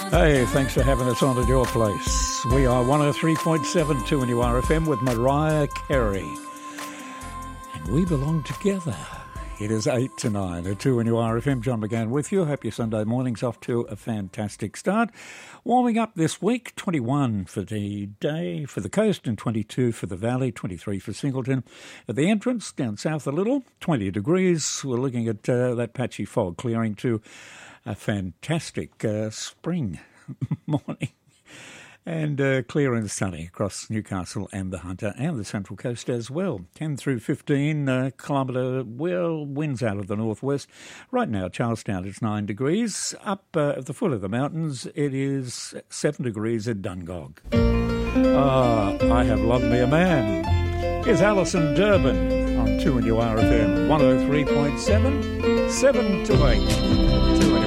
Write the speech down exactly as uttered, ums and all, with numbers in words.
Hey, thanks for having us on at your place. We are one oh three point seven two N U R F M with Mariah Carey. And we belong together. It is eight to nine at two N U R F M. John McGann with you. Hope your Sunday morning's off to a fantastic start. Warming up this week, twenty-one for the day for the coast and twenty-two for the valley, twenty-three for Singleton. At the entrance, down south a little, twenty degrees. We're looking at uh, that patchy fog clearing to a fantastic uh, spring morning. And uh, clear and sunny across Newcastle and the Hunter and the Central Coast as well. ten through fifteen uh, kilometre well winds out of the northwest. Right now, Charlestown, it's nine degrees. Up uh, at the foot of the mountains, it is seven degrees at Dungog. Ah, I have loved me a man. Here's Alison Durbin on two N U R F M, one oh three point seven, seven to eight. two N U R F M.